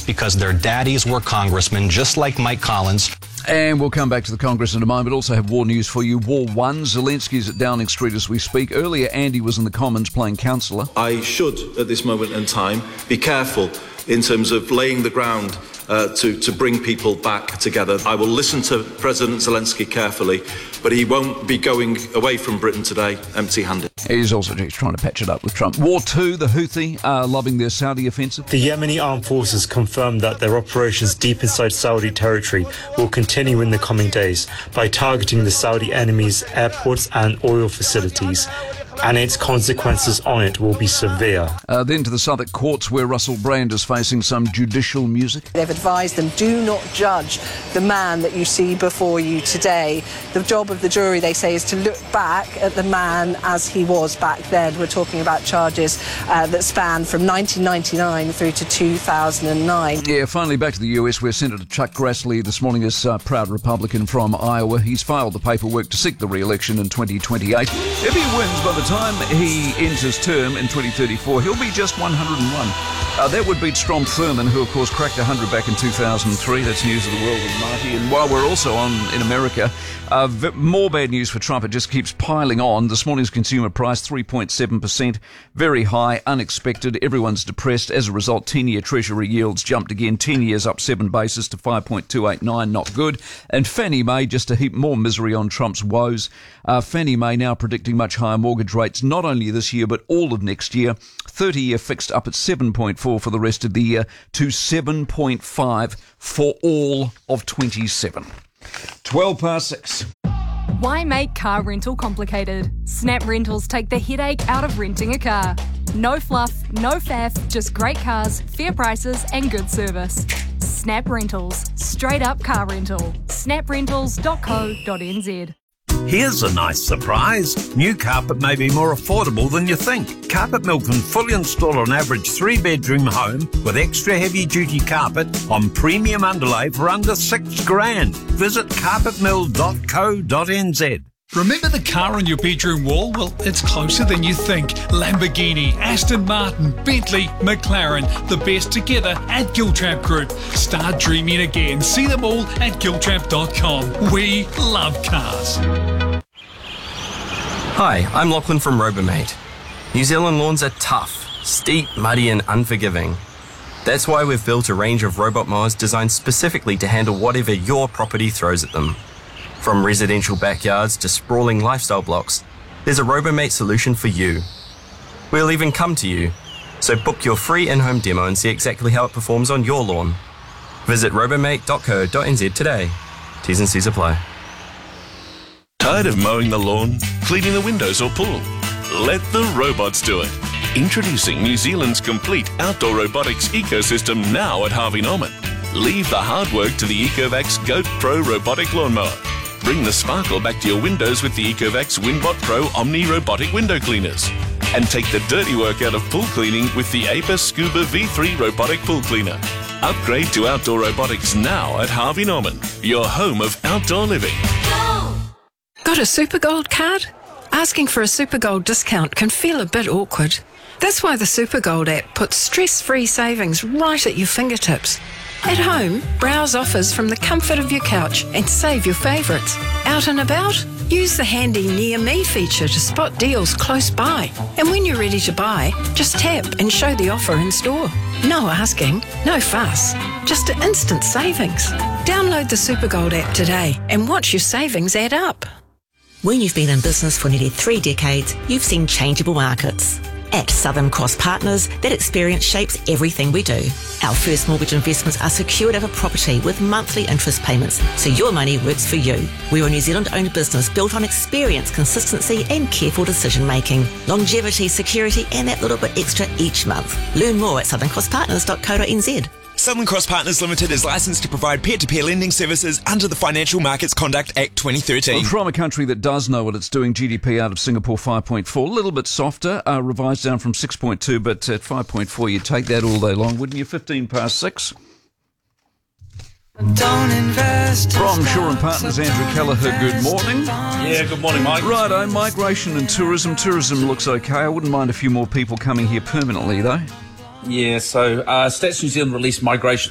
because their daddies were congressmen, just like Mike Collins. And we'll come back to the Congress in a moment. Also have war news for you. War 1. Zelensky's at Downing Street as we speak. Earlier, Andy was in the Commons playing councillor. I should, at this moment in time, be careful in terms of laying the ground to bring people back together. I will listen to President Zelensky carefully, but he won't be going away from Britain today empty-handed. He's also trying to patch it up with Trump. War 2, the Houthi are loving their Saudi offensive. The Yemeni armed forces confirmed that their operations deep inside Saudi territory will continue in the coming days by targeting the Saudi enemies' airports and oil facilities, and its consequences on it will be severe. Then to the Southwark courts, where Russell Brand is facing some judicial music. They've advised them, do not judge the man that you see before you today. The job of the jury, they say, is to look back at the man as he was back then. We're talking about charges that span from 1999 through to 2009. Yeah, finally back to the US, where Senator Chuck Grassley this morning is a proud Republican from Iowa. He's filed the paperwork to seek the re-election in 2028. If he wins by the time he ends his term in 2034, he'll be just 101. That would beat Strom Thurmond, who of course cracked 100 back in 2003. That's news of the world with Marty. And while we're also on in America, more bad news for Trump. It just keeps piling on. This morning's consumer price 3.7%, very high, unexpected. Everyone's depressed. As a result, 10-year Treasury yields jumped again. 10 years up 7 basis to 5.289. Not good. And Fannie Mae, just to heap more misery on Trump's woes. Fannie Mae now predicting much higher mortgage rates, not only this year but all of next year. 30-year fixed up at 7.4 for the rest of the year to 7.5 for all of 27. 6:12. Why make car rental complicated? Snap Rentals take the headache out of renting a car. No fluff, no faff, just great cars, fair prices and good service. Snap Rentals. Straight up car rental. snaprentals.co.nz. Here's a nice surprise. New carpet may be more affordable than you think. Carpet Mill can fully install an average 3-bedroom home with extra heavy-duty carpet on premium underlay for under $6,000. Visit carpetmill.co.nz. Remember the car on your bedroom wall? Well, it's closer than you think. Lamborghini, Aston Martin, Bentley, McLaren, the best together at Giltrap Group. Start dreaming again. See them all at giltrap.com. We love cars. Hi, I'm Lachlan from Robomate. New Zealand lawns are tough, steep, muddy and unforgiving. That's why we've built a range of robot mowers designed specifically to handle whatever your property throws at them. From residential backyards to sprawling lifestyle blocks, there's a Robomate solution for you. We'll even come to you, so book your free in-home demo and see exactly how it performs on your lawn. Visit robomate.co.nz today. T's and C's apply. Tired of mowing the lawn, cleaning the windows or pool? Let the robots do it. Introducing New Zealand's complete outdoor robotics ecosystem now at Harvey Norman. Leave the hard work to the Ecovacs Goat Pro robotic lawnmower. Bring the sparkle back to your windows with the Ecovacs Winbot Pro Omni robotic window cleaners. And take the dirty work out of pool cleaning with the Apis Scuba V3 robotic pool cleaner. Upgrade to outdoor robotics now at Harvey Norman, your home of outdoor living. Got a Supergold card? Asking for a Supergold discount can feel a bit awkward. That's why the Supergold app puts stress-free savings right at your fingertips. At home, browse offers from the comfort of your couch and save your favourites. Out and about? Use the handy Near Me feature to spot deals close by. And when you're ready to buy, just tap and show the offer in store. No asking, no fuss, just instant savings. Download the Supergold app today and watch your savings add up. When you've been in business for nearly 3 decades, you've seen changeable markets. At Southern Cross Partners, that experience shapes everything we do. Our first mortgage investments are secured over property with monthly interest payments, so your money works for you. We're a New Zealand-owned business built on experience, consistency and careful decision-making. Longevity, security and that little bit extra each month. Learn more at southerncrosspartners.co.nz. Southern Cross Partners Limited is licensed to provide peer-to-peer lending services under the Financial Markets Conduct Act 2013. Well, from a country that does know what it's doing, GDP out of Singapore 5.4, a little bit softer, revised down from 6.2, but at 5.4 you'd take that all day long, wouldn't you? 6:15. From Shaw and Partners, Andrew Kelleher, good morning. Yeah, good morning, Mike. Righto, migration and tourism. Tourism looks okay. I wouldn't mind a few more people coming here permanently, though. Yeah, so Stats New Zealand released migration